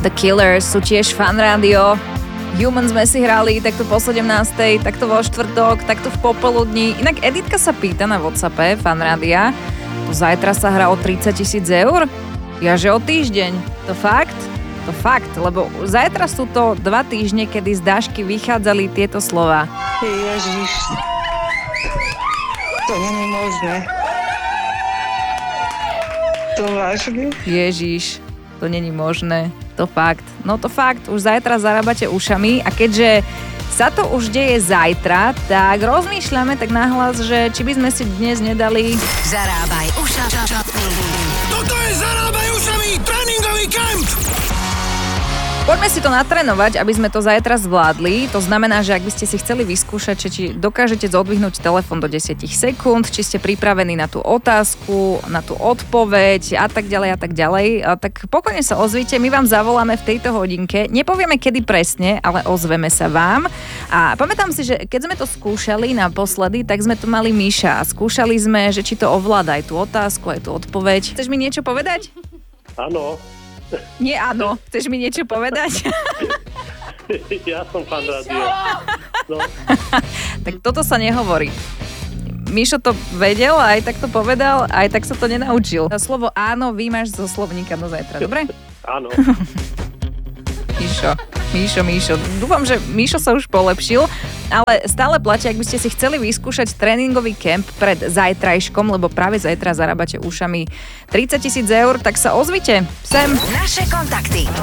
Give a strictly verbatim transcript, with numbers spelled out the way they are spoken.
The Killers sú tiež Fan Rádio. Human sme si hrali takto po sedemnástej, takto vo štvrtok, takto v popoludní. Inak Editka sa pýta na WhatsAppe Fan Rádia, zajtra sa hrá o tridsať tisíc eur? Ja, že o týždeň. To fakt? To fakt, lebo zajtra sú to dva týždne, kedy z Dášky vychádzali tieto slova. Ježiš, to nie je možné. To vážne? Ježiš, to není možné. To fakt. No to fakt, už zajtra zarábate ušami a keďže sa to už deje zajtra, tak rozmýšľame tak nahlas, že či by sme si dnes nedali... Zarábaj ušami. Toto je Zarábaj ušami tréningový kemp! Poďme si to natrénovať, aby sme to zajtra zvládli. To znamená, že ak by ste si chceli vyskúšať, či dokážete zodvihnúť telefón do desať sekúnd, či ste pripravení na tú otázku, na tú odpoveď a tak ďalej a tak ďalej, a tak pokojne sa ozvite, my vám zavoláme v tejto hodinke. Nepovieme kedy presne, ale ozveme sa vám. A pamätám si, že keď sme to skúšali naposledy, tak sme tu mali Míša a skúšali sme, že či to ovláda aj tú otázku, aj tú odpoveď. Chceš mi niečo povedať? Áno. Nie, áno. Chceš mi niečo povedať? Ja som Fan Rádio. No. Tak toto sa nehovorí. Míšo to vedel a aj tak to povedal, aj tak sa to nenaučil. Slovo áno vymáš zo slovníka do zajtra, dobre? Áno. Míšo, Míšo, Míšo. Dúfam, že Míšo sa už polepšil, ale stále platí, ak by ste si chceli vyskúšať tréningový kemp pred zajtrajškom, lebo práve zajtra zarábate ušami tridsať tisíc eur, tak sa ozvite sem. Naše kontakty.